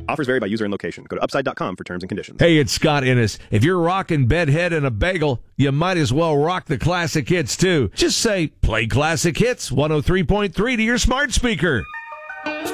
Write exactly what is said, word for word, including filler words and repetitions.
Offers vary by user and location. Go to upside dot com for terms and conditions. Hey, it's Scott Innes. If you're rocking Bedhead and a Bagel, you might as well rock the classic hits, too. Just say, play classic hits one oh three point three to your smart speaker.